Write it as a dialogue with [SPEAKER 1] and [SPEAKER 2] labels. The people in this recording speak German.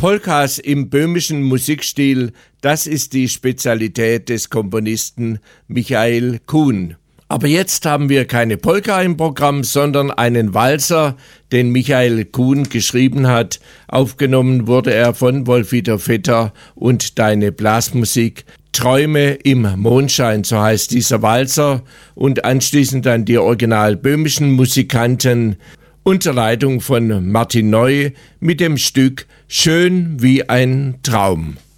[SPEAKER 1] Polkas im böhmischen Musikstil, das ist die Spezialität des Komponisten Michael Kuhn. Aber jetzt haben wir keine Polka im Programm, sondern einen Walzer, den Michael Kuhn geschrieben hat. Aufgenommen wurde er von Wolf-Dieter Vetter und Deine Blasmusik. Träume im Mondschein, so heißt dieser Walzer. Und anschließend dann die original böhmischen Musikanten unter Leitung von Martin Neu mit dem Stück Schön wie ein Traum.